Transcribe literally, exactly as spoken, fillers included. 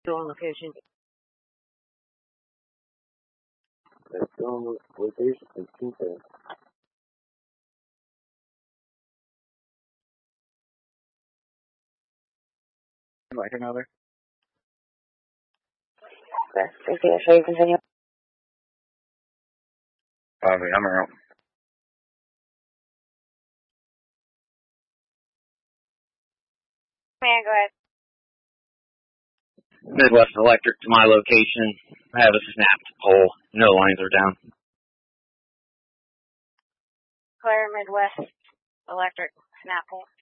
Still on location. They're still on location. I think so. Like another. Okay, safety, show you continue. Copy, I'm out. Man, go ahead. Midwest Electric to my location. I have a snapped pole. No lines are down. Clear Midwest Electric, snap pole.